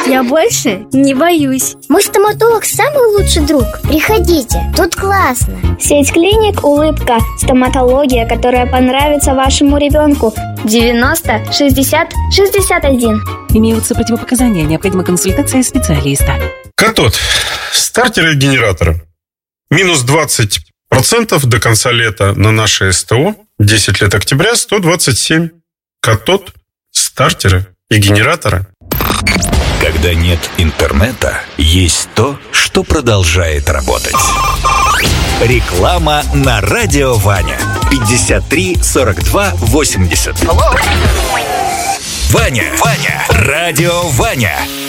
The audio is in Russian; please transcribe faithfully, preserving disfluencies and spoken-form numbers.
Я больше не боюсь. Мой стоматолог самый лучший друг. Приходите, тут классно. Сеть клиник «Улыбка». Стоматология, которая понравится вашему ребенку. девяносто шестьдесят шестьдесят один. Имеются противопоказания, необходима консультация специалиста. Катод. Стартеры и генераторы. Минус двадцать процентов до конца лета на наше СТО. десять лет октября, сто двадцать семь. Катод, стартеры и генераторы. Когда нет интернета, есть то, что продолжает работать. Реклама на Радио Ваня. пятьдесят три сорок два восемьдесят. Ваня, Ваня, Радио Ваня.